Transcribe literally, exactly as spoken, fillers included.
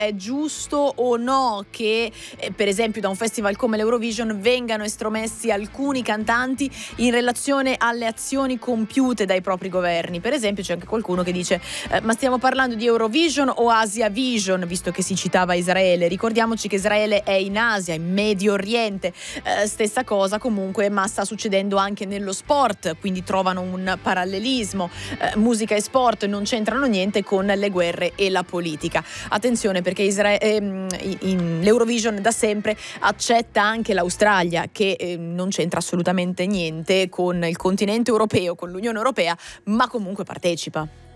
è giusto o no che eh, per esempio da un festival come l'Eurovision vengano estromessi alcuni cantanti in relazione alle azioni compiute dai propri governi. Per esempio c'è anche qualcuno che dice eh, ma stiamo parlando di Eurovision o Asia Vision, visto che si citava Israele. Ricordiamoci che Israele è in Asia, in Medio Oriente, eh, stessa cosa comunque, ma sta succedendo anche nello sport, quindi trovano un parallelismo. Eh, musica e sport non c'entrano niente con le guerre e la politica. Attenzione, perché Isra- ehm, in l'Eurovision da sempre accetta anche l'Australia, che eh, non c'entra assolutamente niente con il continente europeo, con l'Unione Europea, ma comunque partecipa.